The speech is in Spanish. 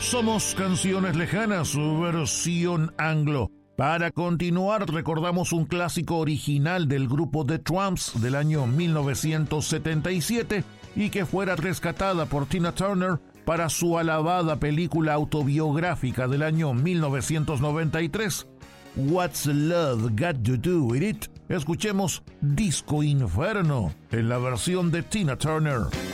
Somos Canciones Lejanas, su versión anglo. Para continuar, recordamos un clásico original del grupo The Tramps del año 1977 y que fuera rescatada por Tina Turner para su alabada película autobiográfica del año 1993, What's Love Got to Do With It. Escuchemos Disco Inferno en la versión de Tina Turner.